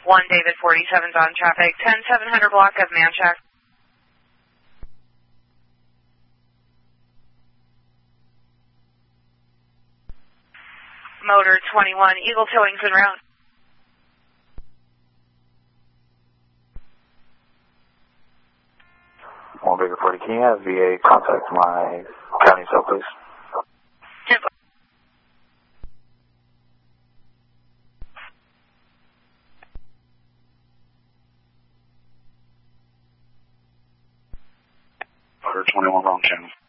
1 David 47's on traffic, 10700 block of Manchac. Motor 21, Eagle Towing's en route. One David 40, can you have VA contact my county cell, please? Yep. Motor 21, wrong channel.